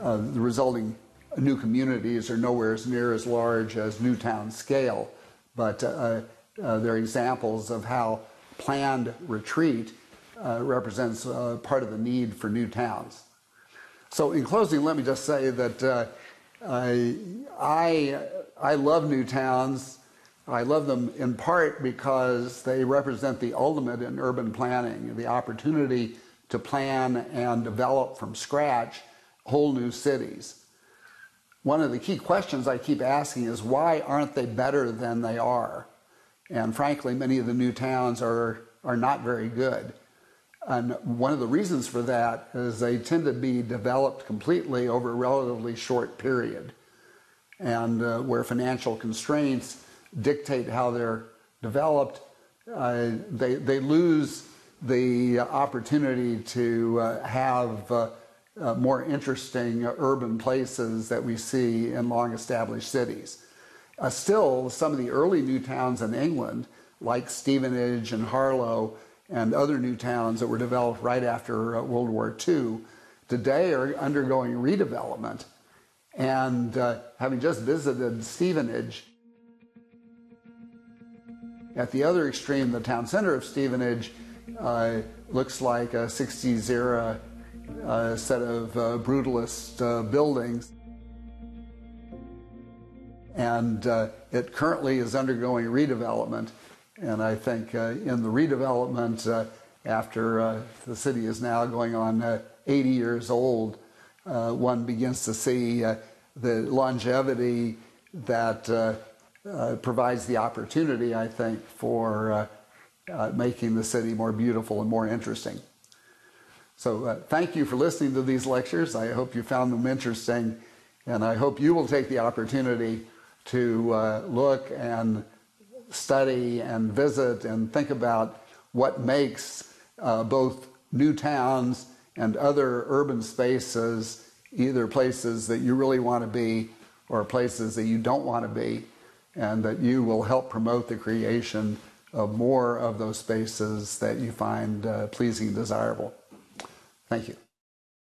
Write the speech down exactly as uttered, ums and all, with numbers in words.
uh, the resulting new communities are nowhere near as large as Newtown scale, but uh, uh, they're examples of how planned retreat uh, represents uh, part of the need for new towns. So in closing, let me just say that uh, I, I, I love new towns. I love them in part because they represent the ultimate in urban planning, the opportunity to plan and develop from scratch whole new cities. One of the key questions I keep asking is, why aren't they better than they are? And frankly, many of the new towns are, are not very good. And one of the reasons for that is they tend to be developed completely over a relatively short period. And uh, where financial constraints dictate how they're developed, uh, they, they lose the opportunity to uh, have uh, uh, more interesting urban places that we see in long-established cities. Uh, still, some of the early new towns in England, like Stevenage and Harlow and other new towns that were developed right after uh, World War Two, today are undergoing redevelopment. And uh, having just visited Stevenage, at the other extreme, the town center of Stevenage uh, looks like a sixties era uh, set of uh, brutalist uh, buildings. And uh, it currently is undergoing redevelopment. And I think uh, in the redevelopment, uh, after uh, the city is now going on uh, eighty years old, uh, one begins to see uh, the longevity that uh, uh, provides the opportunity, I think, for uh, uh, making the city more beautiful and more interesting. So uh, thank you for listening to these lectures. I hope you found them interesting, and I hope you will take the opportunity to uh, look and study and visit and think about what makes uh, both new towns and other urban spaces either places that you really want to be or places that you don't want to be, and that you will help promote the creation of more of those spaces that you find uh, pleasing and desirable. Thank you.